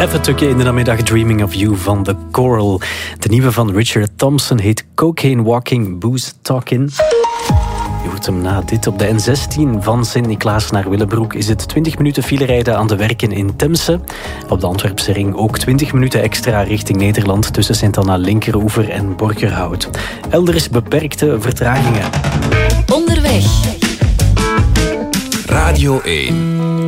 Even tukje in de namiddag Dreaming of You van The Coral. De nieuwe van Richard Thompson heet Cocaine Walking, Booze Talking. Je hoort hem na dit op de N16 van Sint-Niklaas naar Willebroek. Is het 20 minuten filerijden aan de werken in Temse. Op de Antwerpse ring ook 20 minuten extra richting Nederland tussen Sint-Anna Linkeroever en Borgerhout. Elders beperkte vertragingen. Onderweg. Radio 1.